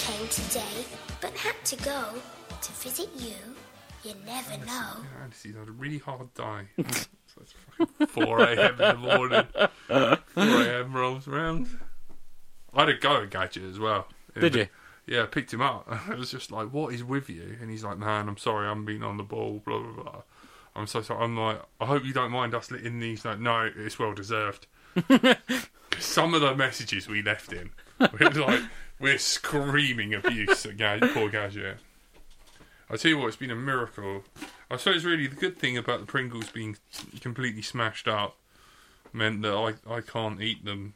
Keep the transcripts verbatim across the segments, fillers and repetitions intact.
came today, but had to go to visit you. You never know. Yeah, he's had a really hard day. So it's fucking four a.m. in the morning. four a.m. rolls around. I had a go at Gadget as well. Did you? Yeah, I picked him up. I was just like, what is with you? And he's like, man, I'm sorry, I'm being on the ball, blah, blah, blah. I'm so sorry. I'm like, I hope you don't mind us letting these. Like, no, it's well deserved. Some of the messages we left him, we're like, we're screaming abuse at Gad- poor Gadget. I tell you what, it's been a miracle. I suppose really the good thing about the Pringles being completely smashed up meant that I, I can't eat them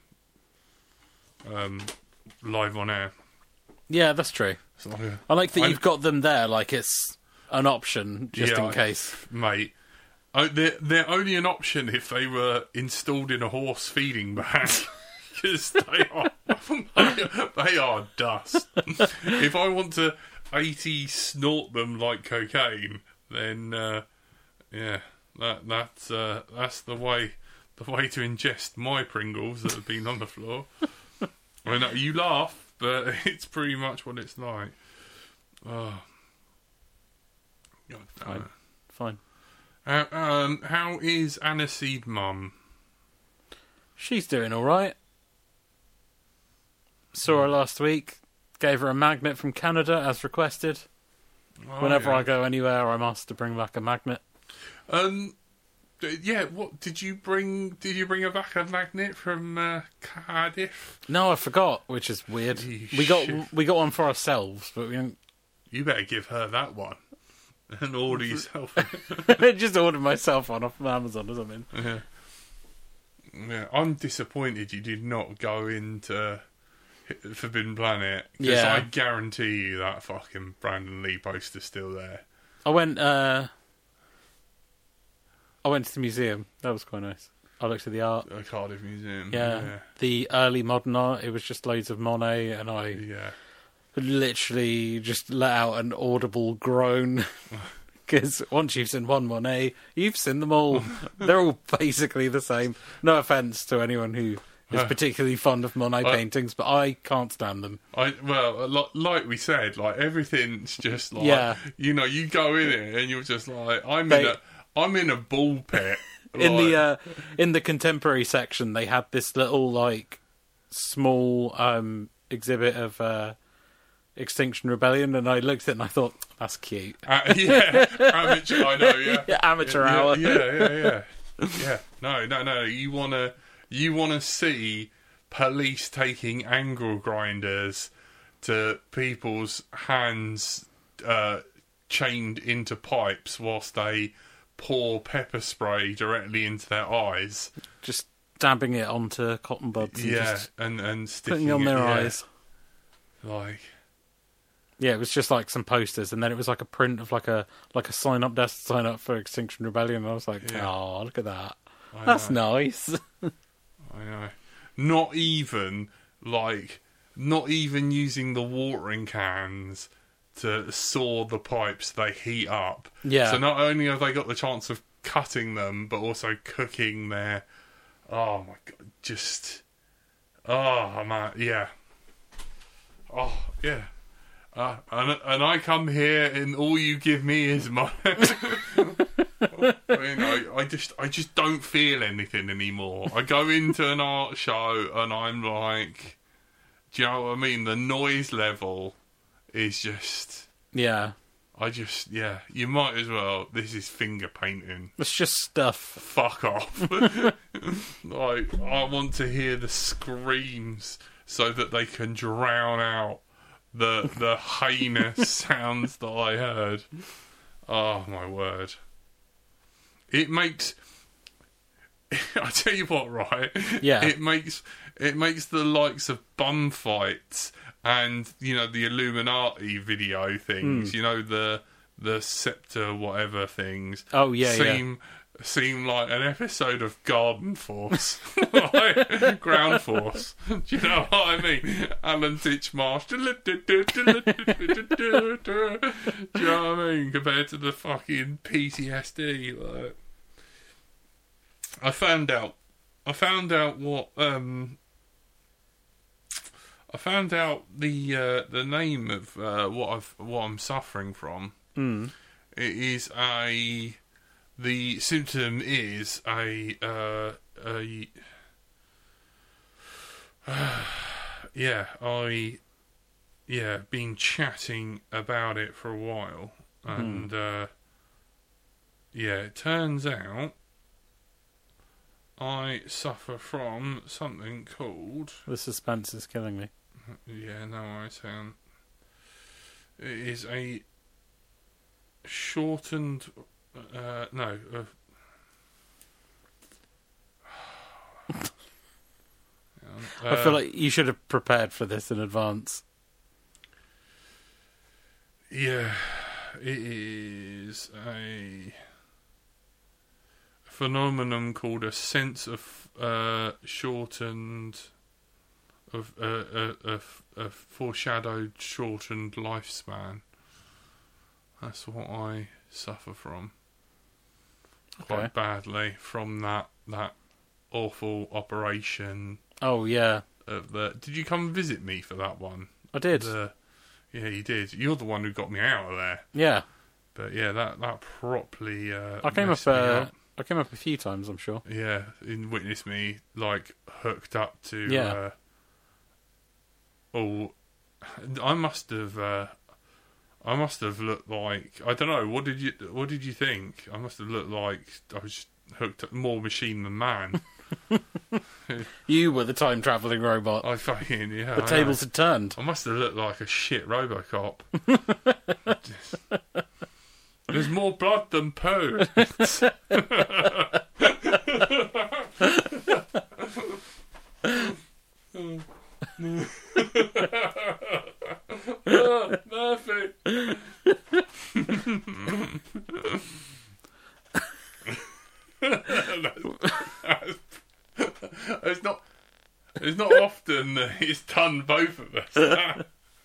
um, live on air. Yeah, that's true. So, uh, I like that I'm, you've got them there, like it's an option, just yeah, in case. Mate, oh, they're, they're only an option if they were installed in a horse feeding bag. Because they are, they are dust. If I want to eighty snort them like cocaine, then uh, yeah, that that's uh, that's the way the way to ingest my Pringles that have been on the floor. I know you laugh, but it's pretty much what it's like. Oh, God, Fine, fine. Uh, um, how is Aniseed Mum? She's doing all right. Saw her last week. Gave her a magnet from Canada as requested. Oh, Whenever yeah. I go anywhere, I'm asked to bring back a magnet. Um, d- yeah. What did you bring? Did you bring a back a magnet from uh, Cardiff? No, I forgot, which is weird. You we got shit. we got one for ourselves, but we don't. You better give her that one and order yourself. I just ordered myself one off Amazon or something. yeah. Yeah, I'm disappointed you did not go into Forbidden Planet, because Yeah. I guarantee you that fucking Brandon Lee poster's still there. I went. Uh, I went to the museum. That was quite nice. I looked at the art. The Cardiff Museum. Yeah, Yeah. the early modern art. It was just loads of Monet, and I Yeah. literally just let out an audible groan. Because once you've seen one Monet, you've seen them all. They're all basically the same. No offence to anyone who is particularly fond of Monet I- paintings, but I can't stand them. I well, li- like we said, like everything's just like, Yeah. you know, you go in it and you're just like, I'm They- in a, I'm in a ball pit. In like- the uh, in the contemporary section, they had this little like small um, exhibit of uh, Extinction Rebellion, and I looked at it and I thought, that's cute. Uh, yeah, amateur. I know. Yeah, Yeah, amateur yeah, hour. Yeah, yeah, yeah, yeah. No, no, no. You wanna, you wanna see police taking angle grinders to people's hands, uh, chained into pipes whilst they pour pepper spray directly into their eyes. Just dabbing it onto cotton buds and Yeah, just and and sticking putting it on it, their yeah, eyes. Like. Yeah, it was just like some posters, and then it was like a print of like a like a sign up desk, sign up for Extinction Rebellion. And I was like, Yeah. oh, look at that. I That's know. nice. I know. Not even like, not even using the watering cans to saw the pipes they heat up. Yeah. So not only have they got the chance of cutting them, but also cooking their. Oh my god! Just. Oh man, yeah. Oh yeah. Uh, and and I come here and all you give me is money. I mean, I, I just I just don't feel anything anymore. I go into an art show and I'm like, do you know what I mean? The noise level is just, Yeah, I just, yeah, you might as well. This is finger painting. it's just stuff. Fuck off. Like, I want to hear the screams so that they can drown out the the heinous sounds that I heard. Oh my word. It makes I tell you what, right? Yeah. It makes it makes the likes of bum fights and, you know, the Illuminati video things, Mm. you know, the the scepter whatever things. Oh yeah, seem seem like an episode of Garden Force, like Ground Force. Do you know what I mean? Alan Titchmarsh. Do you know what I mean? Compared to the fucking P T S D, like. I found out. I found out what. Um, I found out the uh, the name of uh, what I've what I'm suffering from. Mm. It is a the symptom is a uh, a uh, yeah I yeah been chatting about it for a while, and uh, yeah it turns out I suffer from something called. The suspense is killing me. Yeah, no, I sound. It is a shortened. Uh, no. Uh, I feel like you should have prepared for this in advance. Yeah, it is a phenomenon called a sense of uh, shortened. Of a uh, uh, uh, uh, foreshadowed shortened lifespan. That's what I suffer from quite Okay. badly from that that awful operation. Oh, yeah. Of the did you come and visit me for that one? I did. The, yeah, you did. You're the one who got me out of there. Yeah. But yeah, that that properly. Uh, I came up, messed me uh, up. I came up a few times, I'm sure. Yeah, and witnessed me like hooked up to. Yeah. Uh, oh, I must have. Uh, I must have looked like I don't know. What did you What did you think? I must have looked like I was just hooked up more machine than man. You were the time travelling robot. I fucking yeah. the I tables know. had turned. I must have looked like a shit RoboCop. Just- There's more blood than poo. Oh, Murphy. It's not. It's not often that it's done both of us.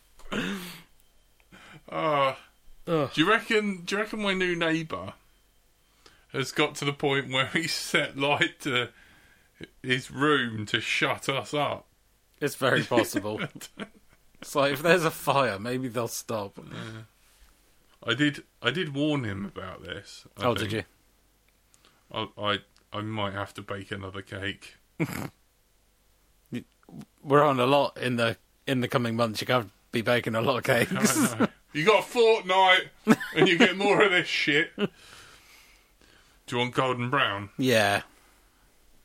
Oh, Ugh. do you reckon? Do you reckon my new neighbour has got to the point where he set light to his room to shut us up? It's very possible. It's like, if there's a fire, maybe they'll stop. I did. I did warn him about this. I Oh, think. did you? I, I I might have to bake another cake. We're on a lot in the in the coming months. You're going to be baking a lot of cakes. I know. You got a fortnight, and you get more of this shit. Do you want golden brown? Yeah.